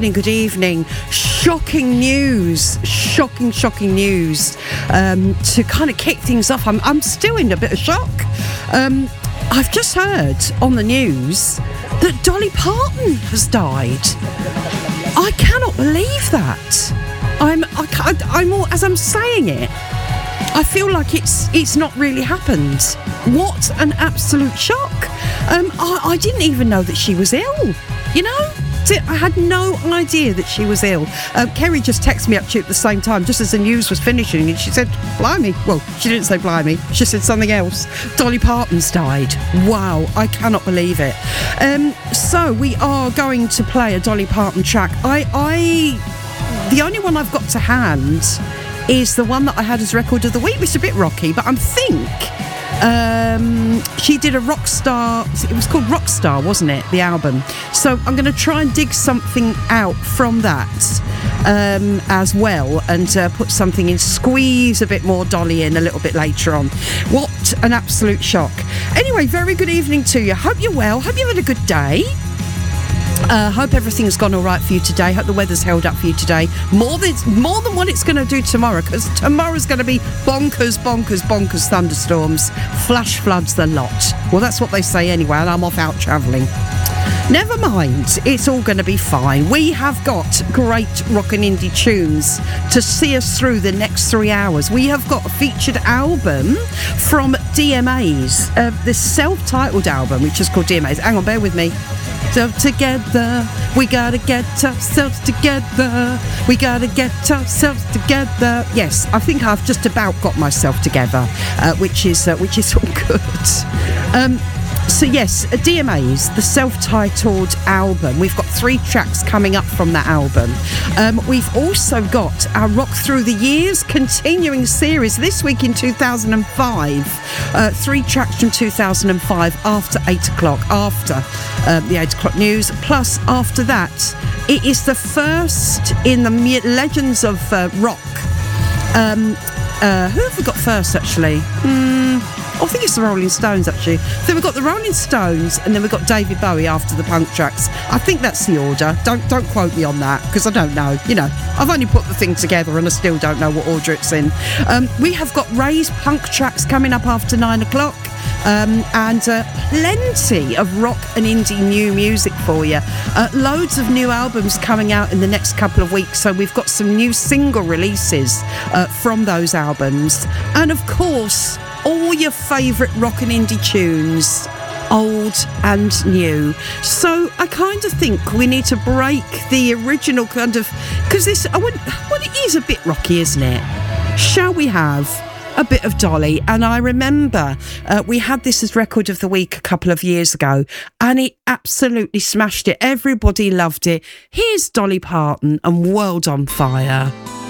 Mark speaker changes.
Speaker 1: Good evening. Shocking news. Shocking news. To kind of kick things off, I'm still in a bit of shock. I've just heard on the news that Dolly Parton has died. I cannot believe that. I'm all, as I'm saying it, I feel like it's not really happened. What an absolute shock. I didn't even know that she was ill, you know? I had no idea that she was ill. Kerry just texted me up at the same time, just as the news was finishing, and she said, blimey. Well, she didn't say blimey. She said something else. Dolly Parton's died. Wow, I cannot believe it. So we are going to play a Dolly Parton track. The only one I've got to hand is the one that I had as record of the week, which is a bit rocky, but I think she did a Rockstar. It was called Rockstar, wasn't it, the album? So I'm going to try and dig something out from that as well, and put something in, squeeze a bit more Dolly in a little bit later on. What an absolute shock. Anyway, very good evening to you. Hope you're well. Hope you've had a good day. Hope everything's gone all right for you today. Hope the weather's held up for you today. More than what it's going to do tomorrow, because tomorrow's going to be bonkers thunderstorms, flash floods, the lot. Well, that's what they say anyway, and I'm off out travelling. Never mind, it's all going to be fine. We have got great rock and indie tunes to see us through the next 3 hours. We have got a featured album from DMAs, this self-titled album, which is called DMAs. Hang on, bear with me. So together, we gotta get ourselves together. We gotta get ourselves together. Yes, I think I've just about got myself together, which is all good. So yes, DMAs, the self-titled album. We've got 3 tracks coming up from that album. We've also got our Rock Through the Years continuing series this week in 2005. 3 tracks from 2005 after 8 o'clock, after the 8 o'clock news. Plus, after that, it is the first in the Legends of Rock. Who have we got first, actually? I think it's the Rolling Stones, actually. Then we've got the Rolling Stones, and then we've got David Bowie after the punk tracks. I think that's the order. Don't quote me on that, because I don't know. You know, I've only put the thing together, and I still don't know what order it's in. We have got Ray's punk tracks coming up after 9 o'clock. And plenty of rock and indie new music for you. Loads of new albums coming out in the next couple of weeks, so we've got some new single releases from those albums. And of course, all your favourite rock and indie tunes, old and new. So I kind of think we need to break the original kind of, because this, it is a bit rocky, isn't it? Shall we have a bit of Dolly? And I remember we had this as record of the week a couple of years ago, and it absolutely smashed it. Everybody loved it. Here's Dolly Parton and World on Fire.